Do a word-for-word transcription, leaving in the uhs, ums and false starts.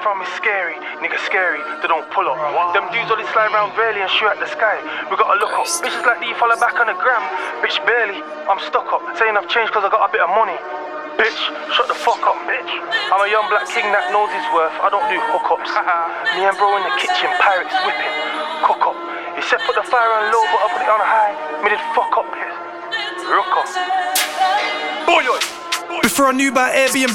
from is scary, nigga scary, they don't pull up. Them dudes only slide around barely and shoot at the sky. We gotta look up. Bitches like these follow back on the gram. Bitch barely, I'm stuck up. Saying I've changed cause I got a bit of money. Bitch, shut the fuck up, bitch. I'm a young black king that knows his worth. I don't do hookups. Me and bro in the kitchen, pirates whipping. Cook up. He said put the fire on low, but I put it on high. Me did fuck up, piss. Rook up. Boy, Before I knew about Airbnb